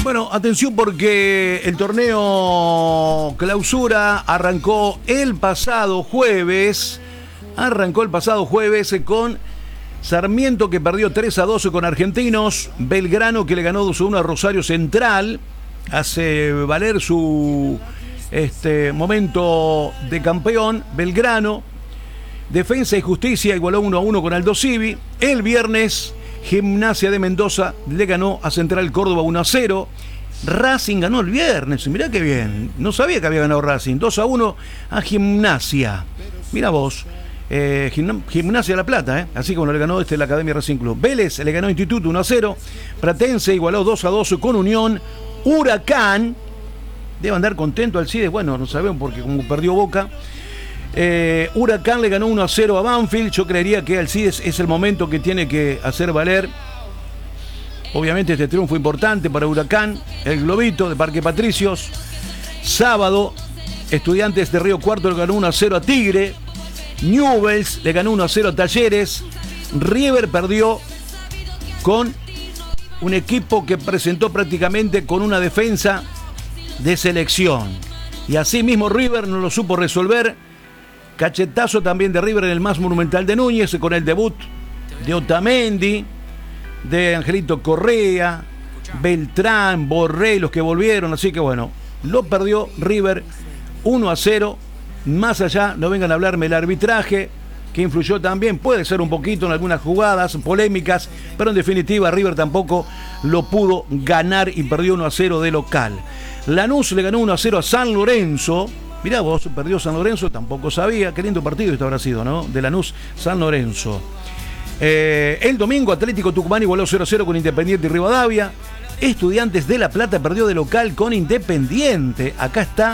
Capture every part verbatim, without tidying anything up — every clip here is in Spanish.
Bueno, atención porque el torneo clausura arrancó el pasado jueves. Arrancó el pasado jueves con Sarmiento, que perdió tres a dos con Argentinos. Belgrano, que le ganó dos a uno a Rosario Central. Hace valer su este, momento de campeón. Belgrano. Defensa y Justicia igualó uno a uno con Aldo Civi. El viernes, Gimnasia de Mendoza le ganó a Central Córdoba uno a cero. Racing ganó el viernes, mirá qué bien. No sabía que había ganado Racing. dos a uno a Gimnasia. Mirá vos. Eh, Gimnasia La Plata, eh. Así como le ganó este la Academia Racing Club. Vélez le ganó a Instituto uno a cero. Platense igualó dos a dos con Unión. Huracán, debe andar contento Alcides. Bueno, no sabemos porque como perdió Boca. Eh, Huracán le ganó uno a cero a Banfield. Yo creería que Alcides es el momento que tiene que hacer valer. Obviamente este triunfo importante para Huracán. El Globito de Parque Patricios. Sábado, Estudiantes de Río Cuarto le ganó uno a cero a Tigre. Newell's le ganó uno a cero a Talleres. River perdió con un equipo que presentó prácticamente con una defensa de selección. Y así mismo River no lo supo resolver. Cachetazo también de River en el más monumental de Núñez, con el debut de Otamendi, de Angelito Correa, Beltrán, Borré, los que volvieron. Así que bueno, lo perdió River uno a cero. Más allá, no vengan a hablarme del arbitraje, que influyó también, puede ser un poquito en algunas jugadas polémicas, pero en definitiva River tampoco lo pudo ganar y perdió uno a cero de local. Lanús le ganó uno a cero a San Lorenzo. Mirá vos, perdió San Lorenzo, tampoco sabía. Qué lindo partido esto habrá sido, ¿no? De Lanús, San Lorenzo. Eh, el domingo Atlético Tucumán igualó cero a cero con Independiente y Rivadavia. Estudiantes de La Plata perdió de local con Independiente. Acá está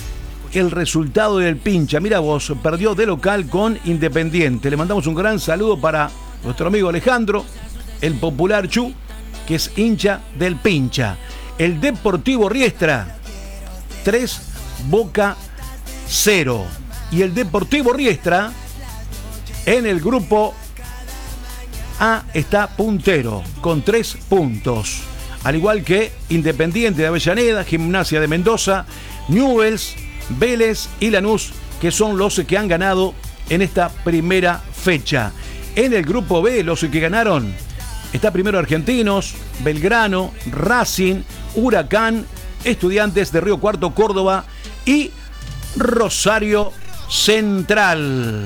el resultado del pincha. Mira vos, perdió de local con Independiente. Le mandamos un gran saludo para nuestro amigo Alejandro, el popular Chu, que es hincha del pincha. El Deportivo Riestra, tres, Boca cero. Y el Deportivo Riestra en el grupo A está puntero con tres puntos. Al igual que Independiente de Avellaneda, Gimnasia de Mendoza, Newell's, Vélez y Lanús, que son los que han ganado en esta primera fecha. En el grupo B, los que ganaron, está primero Argentinos, Belgrano, Racing, Huracán, Estudiantes de Río Cuarto, Córdoba y Rosario Central.